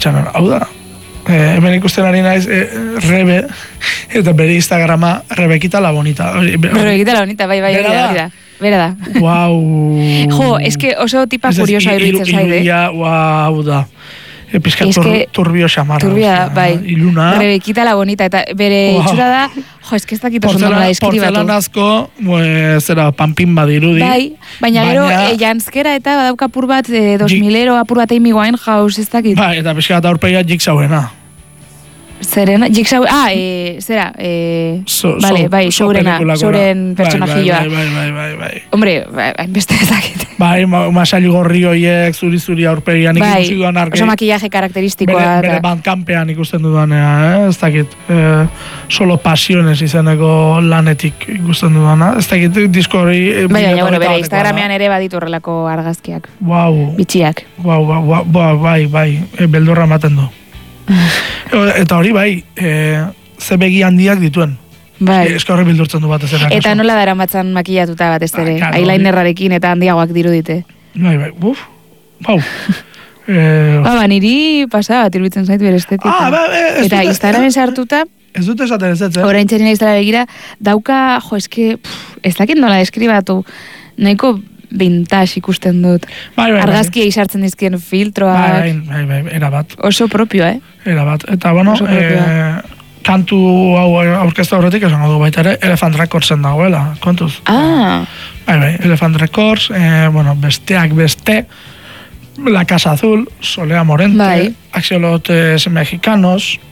pentsan, hau da, hemen ikusten ari naiz Rebe, eta bere Instagrama Rebekita la Bonita. Rebekita la Bonita, bai, bera da. Guau. Jo, eske oso tipa kuriosa iruditzen zaide. Guau da. Pizka turbio xamarra. Turbia, bai. Iluna. Rebekita la Bonita, eta bere itxura da, jo, eske ez dakit oso nola eskribatu. Porzelanazko, zera, pampin badirudi. Bai, baina gero, jantzkera eta badauka apur bat, 2000 apur bat Amy Winehouse, ez dakit. Bai, eta pizka eta aurpegia Jigsawena. Zerena, Jigsaw, zera, vale, bai, Showren personajilloa. Bai. Hombre, beste ezakit. Bai, masailu gorri hoiek, zuri aurpegian ikusi duan argi. Oso makillaje karakteristikoa. Bere bandkampean ikusten dudanea, ez dakit, solo pasiones izeneko lanetik ikusten dudana, ez dakit disko hori... Bai, bere Instagramean ere baditu horrelako argazkiak. Wow. Bitxiak. Bai, beldurra ematen du. Eta hori bai, ze begi handiak dituen. Bai. Eska horri bildurtzen du bat ez erak. Eta nola dara matzan makillatuta bat ez ere. Eyelinerrarekin eta handiagoak dirudite. Bai, buf. Bau. Niri pasa bat iruditzen zaitu bere estetika. Eta Instagramen sartuta... Ez dut esaten ez. Orain txerina Instagram begira, dauka, eske, ez dakit nola deskribatu, nahiko vintage ikusten dut. Argazkia izartzen dizkien filtroak. Bai, erabat. Oso propio, Erabat. Eta, bueno, kantu hau aurkeztu horretik esango du baita ere, Elephant Recordsen dagoela, kontuz. Bai, Elephant Records, besteak beste, La Casa Azul, Solea Morente, Axolotes Mexicanos,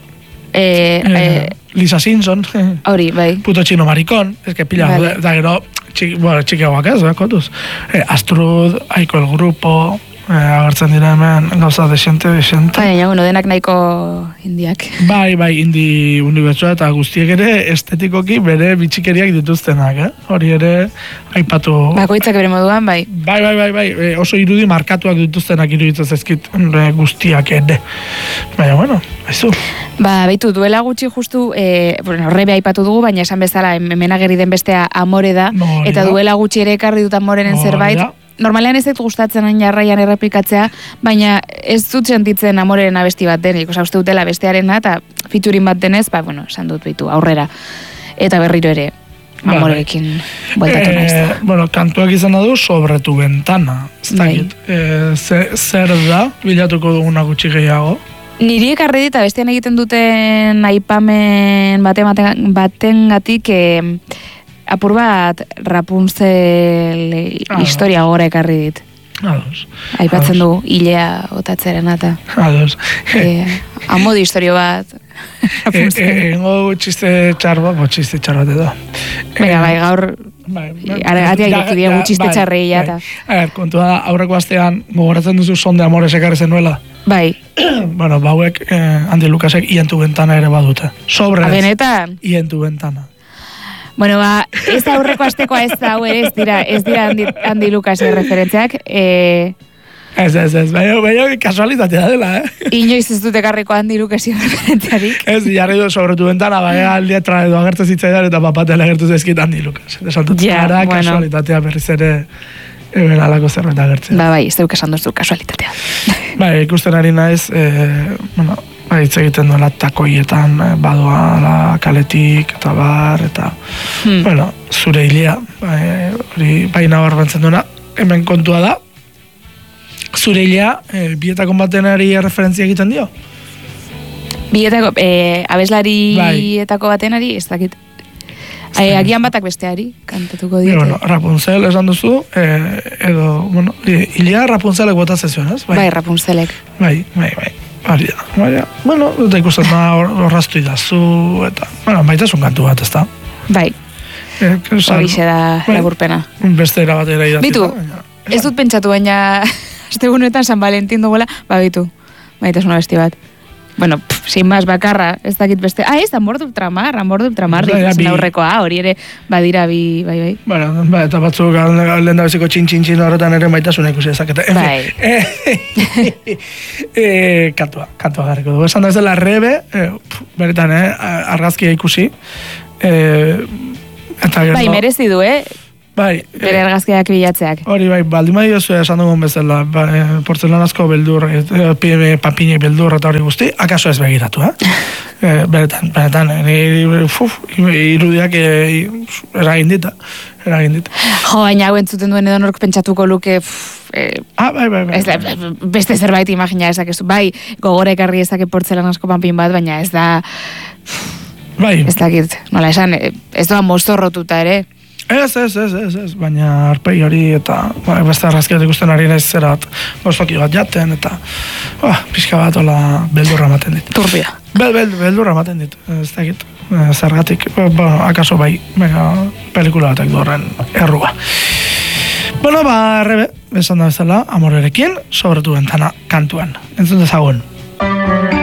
Lisa Simpson, hori, bai. Puto Chino Maricón, ez que pila, da gero, txikiagoak ez, kontuz. Astrud, Aiko el Grupo, agertzen dira hemen gauza desente. Baina, denak nahiko indiak. Bai, indi unibertsua eta guztiek ere estetikoki bere bitxikeriak dituztenak, Hori ere, aipatu... Bakoitzak bere moduan, bai. Bai, oso irudi markatuak dituztenak iruditzen zaizkit guztiak ere. Baina, bueno, haizu. Baitu, duela gutxi justu, Rebe aipatu dugu, baina esan bezala, hemen ageri den bestea Amore da, eta duela gutxi ere ekarri dut Amorenen zerbait. Normalean ez dut gustatzen hain jarraian errepikatzea, baina ez dut sentitzen Amoreren abesti bat denik, uste dutela bestearena, eta featuring bat denez, esan dut bitu, aurrera. Eta berriro ere, Amorerekin bueltatu naiz. Kantuak izan du Sobre tu ventana. Zer da, bilatuko duguna gutxi gehiago? Niri ekarri dit, bestean egiten duten aipamen batengatik apur bat Rapunzel historia gora ekarri dit. Ados. Aipatzen du hilea otatzeren eta. Ados. Amodi historio bat. Engo txiste txar bat edo. Venga, gaur atia irekidea txiste txarrei eta. Kontua da, aurreko astean gogoratzen duzu Son de Amores ekarri zenuela. Bai. Bauek Andy Lucasek Ientu Ventana ere badute. Sobre benetan? Ientu Ventana. Ez aurreko astekoa ez da, ez dira Andy Lucasen referentziak. Ez, baina kasualitatea dela, Inoiz ez dut ekarriko Andy Lucasen referentziarik. Ez, jarri du Sobre tu ventana, baina aldiatra edo agertu zitzaidan eta papatela agertu zezkit Andy Lucas. Desantut gara kasualitatea berriz ere alako zerbait agertzea. Bai, ez duk esan duzu kasualitatea. Bai, ikusten ari naiz, hitz egiten duela takoietan, badoa kaletik, eta bar, eta, zure hilea, bai nabarmentzen duena, hemen kontua da, zure hilea, bietako batenari referentzia egiten dio? Bietako, abeslarietako batenari, ez dakit. Agian batak besteari, kantatuko dite. Rapunzel esan duzu, edo, hilea Rapunzelek botatzen zuen, ez? Bai, Rapunzelek. Bai. Baina, dut ikusten da horraztu idazu, eta, baitasun kantu bat, ez da? Bai, horixe da laburpena. Beste erabatera idatzi. Bitu, ez dut pentsatu, baina astegunetan San Valentin duguela, baitasun abesti bat. Sin más bakarra, ez dakit beste. Ez, Amor de Ultramar, dituzen aurrekoa, hori ere badira bai. Eta batzuk lehen da beziko txin horretan ere maitasuna ikusi ezakete. Bai. Kantua garriko dugu. Esan da ez dela Rebe, beretan, argazkia ikusi. Bai, merezi du, Bai. Bere argazkiak bilatzeak. Hori bai, baldima diozu esan dugun bezala, portzelanazko beldur, papinek beldur eta hori guzti, akaso ez begiratu, Beretan, irudiak eragin dit. Jo, baina hau entzuten duen edo nork pentsatuko luke, bai. Beste zerbait imagina ezakezu. Bai, gogora ekarri ezake portzelanazko panpin bat, baina ez da... Bai. Ez dakit, nola esan, ez doa mozorrotuta ere. Ez, baina arpegi hori eta beste arrazkiat ikusten ari naiz zera bat gozoki bat jaten eta pixka bat hola beldurra ematen dit. Turbia. Beldurra ematen dit, ez dakit, zergatik, akaso bai, pelikula batek du horren errua. Bueno, Rebe, esan da bezala, amorerekin, sobretu bentana kantuan. Entzun dezagun.